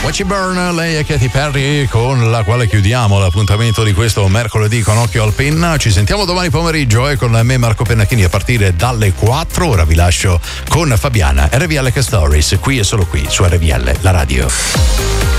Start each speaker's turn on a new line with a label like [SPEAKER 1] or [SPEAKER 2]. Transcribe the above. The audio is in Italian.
[SPEAKER 1] Watch It Burn, lei è Katy Perry, con la quale chiudiamo l'appuntamento di questo mercoledì con Occhio al Penna. Ci sentiamo domani pomeriggio e con me Marco Pennacchini a partire dalle 4. Ora vi lascio con Fabiana, RVL Che Stories, qui e solo qui su RVL, la radio.